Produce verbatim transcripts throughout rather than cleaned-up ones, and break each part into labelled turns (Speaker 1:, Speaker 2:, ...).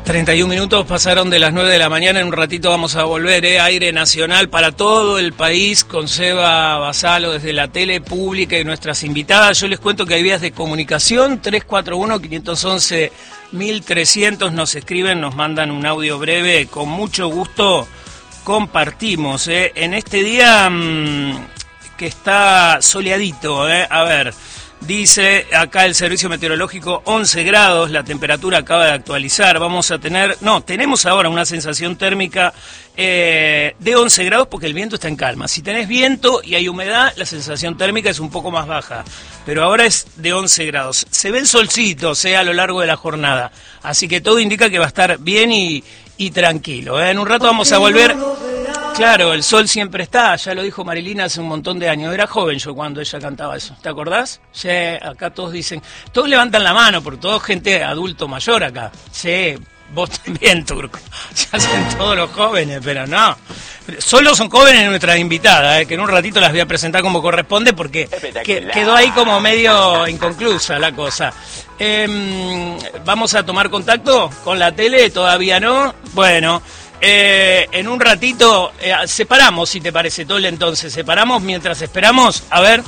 Speaker 1: treinta y un minutos pasaron de las nueve de la mañana. En un ratito vamos a volver, ¿eh? Aire nacional para todo el país con Seba Basalo desde la tele pública y nuestras invitadas. Yo les cuento que hay vías de comunicación, tres cuatro uno, cinco uno uno, mil trescientos, nos escriben, nos mandan un audio breve, con mucho gusto compartimos, ¿eh? En este día mmm, que está soleadito, ¿eh? A ver... Dice acá el servicio meteorológico once grados, la temperatura acaba de actualizar, vamos a tener, no, tenemos ahora una sensación térmica eh, de once grados porque el viento está en calma. Si tenés viento y hay humedad, la sensación térmica es un poco más baja, pero ahora es de once grados. Se ve el solcito, o sea, a lo largo de la jornada, así que todo indica que va a estar bien y, y tranquilo, ¿eh? En un rato vamos a volver... Claro, el sol siempre está, ya lo dijo Marilina hace un montón de años. Era joven yo cuando ella cantaba eso, ¿te acordás? Sí, acá todos dicen, todos levantan la mano, porque todos gente adulto mayor acá. Sí, vos también, Turco. Se hacen todos los jóvenes, pero no. Solo son jóvenes nuestras invitadas, ¿eh? Que en un ratito las voy a presentar como corresponde, porque que, quedó ahí como medio inconclusa la cosa. Eh, ¿Vamos a tomar contacto con la tele? ¿Todavía no? Bueno... Eh, en un ratito eh, separamos, si te parece, Tole, entonces separamos mientras esperamos, a ver.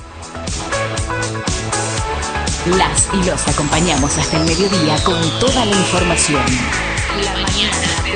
Speaker 2: Las y los acompañamos hasta el mediodía con toda la información. La mañana.